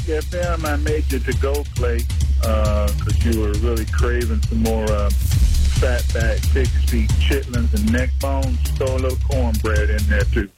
FM, I made you to-go plate because you were really craving some more fatback, pig's feet, chitlins, and neck bones. Throw a little cornbread in there, too.